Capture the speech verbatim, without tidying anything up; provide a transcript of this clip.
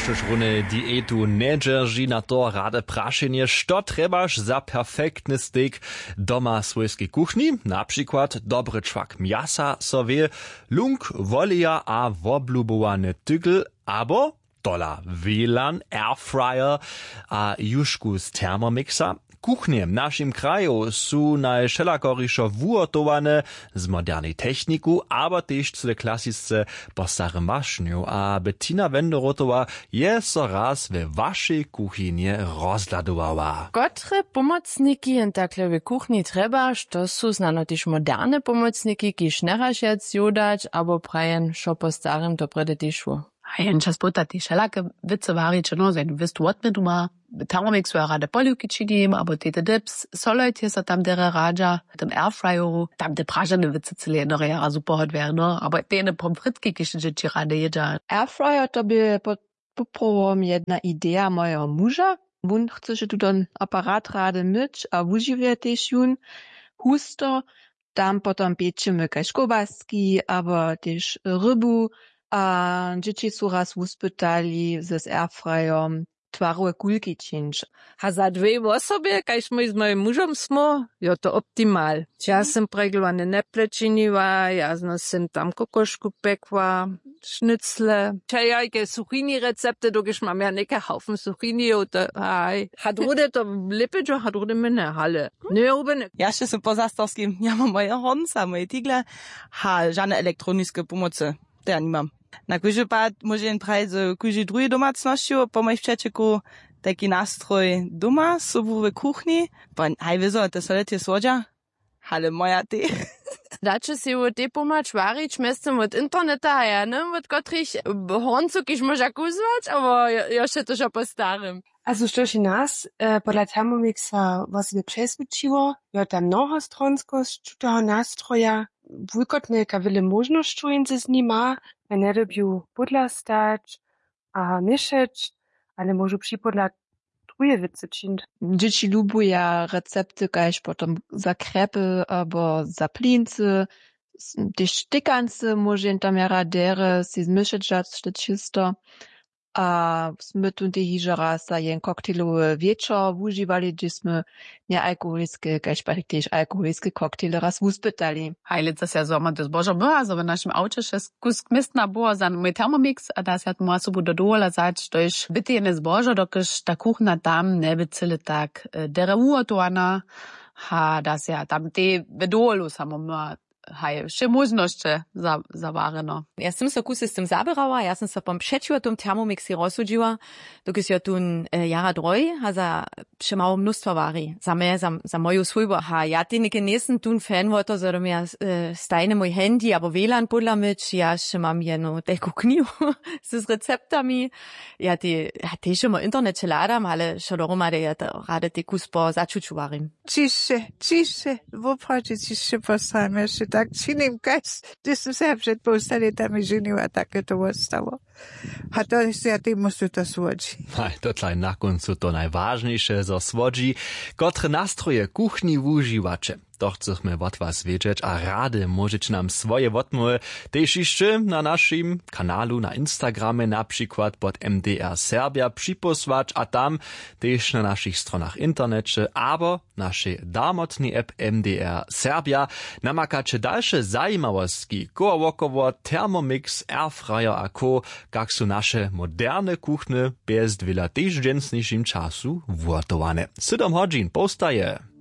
štož rune dietu nie drži na to rade prašenje, što trebaš za perfektny steak doma swojskiej kuchni, na przykład dobry czwak miasa sowie, lung, wolija a woblubowany tygl, abo dola W L A N, Airfryer a juszku z Thermomixa. Kuchnie w naszym kraju są najszelakoriszo wuotowane z modernej techniku, aber też zu der klasisce po starym maszniu, a Bettina Wenderotowa je so raz we waszej kuchinie rozladowała. Kotre pomocniki in takle w kuchni treba, to są znano też moderne pomocniki, kiż neražec jodać, abo prajen, šo po starym to prede tišło. A jen čas puta ti šelake vice variče, no, zain vistu otme duma, Thermomix je rade poljuki činim, abo tete dips, solojte se tam dere rađa, tem airfryeru, tam te pražane vice celenere, jara super hot wäre, no, abo tene pomfritki, kiš je či rade jedža. Airfryer to by poprowom jedna idea mojego muža, on chce, že tu ten aparat rade myć, a užiwie też jun, husto, tam potom piečemy kaž kobaski, abo też rybu, a dzieci są raz uspytali z airfryerem twarowe kulki činč. A za dve osoby, kaž my z mojim mužom smo, je to optimal. Ja sam pregledane neple činiva, ja sam tam kokošku pekva, šnicle. Čajajke suchini recepte, dokiž mam ja neke haufen suchini, to aj. Had rude to lipeđo, had rude me ne hale. Ne rubene. Ja še sem po zastavskim, ja mam moje honca, moje tigle, ha žane elektroniske pomoce, te ja nimam. Na kóže pad môžem prajsť z kóže druhej domácnosti, po mojich včečeku taký nástroj doma, sobu v kuchni, pa aj vizo, to sa letie svodža, ale moja ty. Dače si u te pomać varič mestem od interneta, ja, ne, od kotrich honcu, kiž moža kuzvać, abo još je to že po starym. Also štož i nas, e, podľa Thermomixa was by přesvičiło, je tam mnohostronskost toho nástroja, wulkotne kawile możnościu inze z nim ma, a nie robił podlastać, a mieszać, ale może przypodlać druje wice czynić. Dzieci lubują recepty, kaž potom za krepy, albo za plince, też tykance może tam ja radere, si zmieszać, że czysto. A my tu tydzień raz za jeden koktajlowy wieczór używali, gdyśmy niealkoholiskie, kaž też alkoholiskie koktajle raz uspytali. Hejlice se zoma do zboža była, so w naszym aucie šest kusk mistna była za mój Thermomix, a das hat mu sobu do dola zać, to jest bitte jene zboža, dokiż ta kuchna tam ne bicyle tak dere uotowana, ha das ja tam te vedolu samo ma. Hej, še možnosti za, za vareno. Ja sam se kusy z tym zabierała, ja sam se pom przeciła tym Thermomixi rozsudziła, dokąd ja tu e, jara droj, a za przemało mnóstwo wari. Za mnie, za, za moją swójbę. Ha, ja ty nie niesen tu fan woto, że ja e, stajne mój handy, albo W L A N podla myć, ja še mam jedną taką kniu z receptami. Ja ty, ja ty še mo internet ladam, ale še doroma, da ja rade ty kus po začuču varim. Cisze, cisze, woprawdzie cisze postaram, ja się tak činim, kaž, ty som sa před postali tam ženiła, také to ostalo. A to jest ja ty musu to svodži. Aj, to tlaj na koncu to najważniejsze zo svodži, kotre nastroje kuchni wuživače. To chcemy od was wiedzieć, a rady możecie nam swoje wotmoje też jeszcze na naszym kanalu na Instagramie, na przykład pod M D R Serbia przyposłać, a tam też na naszych stronach internecie, albo naszej darmotnej app M D R Serbia namakacie dalsze zajmowostki, koło wokoło Thermomix, Airfryer a ko, jak są nasze moderne kuchny bez wiele tygodniowym czasu włotowane. Siedem godzin postaje.